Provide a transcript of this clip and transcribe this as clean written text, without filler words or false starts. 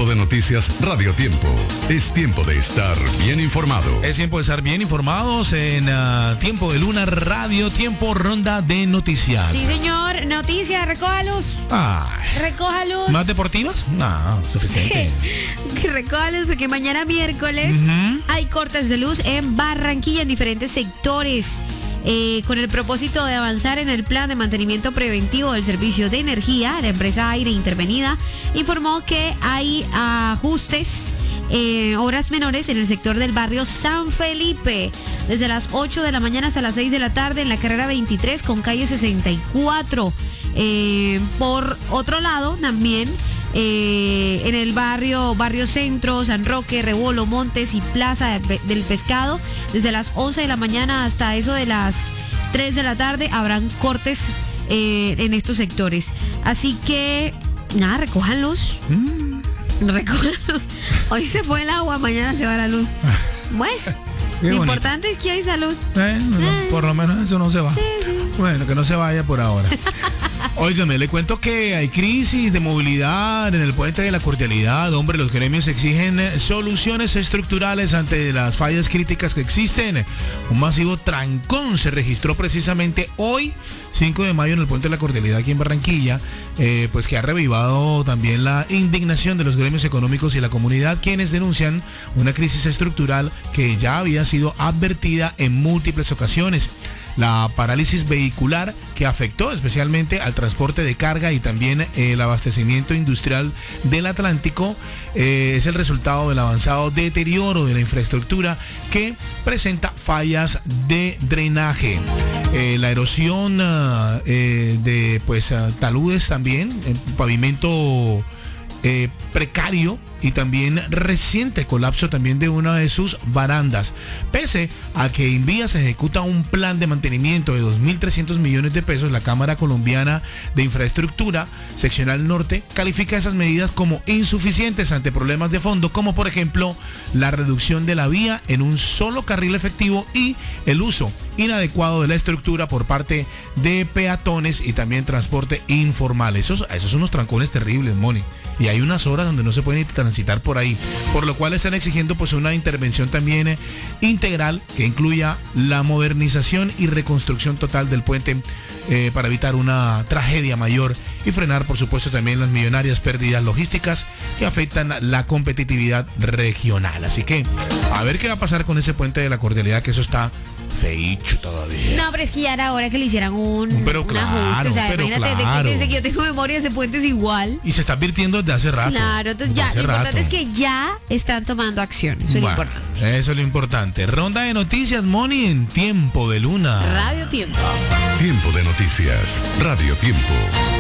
Tiempo de noticias Radio Tiempo. Es tiempo de estar bien informado. Es tiempo de estar bien informados en Tiempo de Luna Radio Tiempo, ronda de noticias. Sí, señor. Noticias, recoja luz. Recoja luz. ¿Más deportivas? No, suficiente. Recoja luz porque mañana miércoles hay cortes de luz en Barranquilla en diferentes sectores. Con el propósito de avanzar en el plan de mantenimiento preventivo del servicio de energía, la empresa Aire Intervenida informó que hay ajustes, horas menores en el sector del barrio San Felipe, desde las 8 de la mañana hasta las 6 de la tarde en la carrera 23 con calle 64. Por otro lado, también en el barrio Centro, San Roque, Rebolo, Montes y Plaza del Pescado, desde las 11 de la mañana hasta eso de las 3 de la tarde habrán cortes en estos sectores. Así que, nada, recójanlos. Recójanlos. Hoy se fue el agua, mañana se va la luz. Bueno, lo importante es que hay salud. Por lo menos eso no se va. Sí. Bueno, que no se vaya por ahora. Óigame, le cuento que hay crisis de movilidad en el puente de la Cordialidad. Hombre, los gremios exigen soluciones estructurales ante las fallas críticas que existen. Un masivo trancón se registró precisamente hoy, 5 de mayo, en el puente de la Cordialidad aquí en Barranquilla, pues que ha revivado también la indignación de los gremios económicos y la comunidad, quienes denuncian una crisis estructural que ya había sido advertida en múltiples ocasiones. La parálisis vehicular que afectó especialmente al transporte de carga y también el abastecimiento industrial del Atlántico es el resultado del avanzado deterioro de la infraestructura que presenta fallas de drenaje. La erosión de taludes también, pavimento precario y también reciente colapso también de una de sus barandas. Pese a que Invía se ejecuta un plan de mantenimiento de 2.300 millones de pesos, la Cámara Colombiana de Infraestructura Seccional Norte califica esas medidas como insuficientes ante problemas de fondo, como por ejemplo la reducción de la vía en un solo carril efectivo y el uso inadecuado de la estructura por parte de peatones y también transporte informal. Esos son unos trancones terribles, Moni. Y hay unas horas donde no se pueden transitar por ahí, por lo cual están exigiendo pues una intervención también integral que incluya la modernización y reconstrucción total del puente para evitar una tragedia mayor y frenar por supuesto también las millonarias pérdidas logísticas que afectan la competitividad regional. Así que a ver qué va a pasar con ese puente de la Cordialidad, que eso está feicho todavía. No, pero es que ya era hora que le hicieran un ajuste. O sea, imagínate, desde que yo tengo memoria ese puente es igual. Y se está advirtiendo desde hace rato. Claro, entonces ya, lo importante es que ya están tomando acción. Eso es lo importante. Eso es lo importante. Ronda de noticias, Moni, en Tiempo de Luna. Radio Tiempo. Tiempo de noticias Radio Tiempo.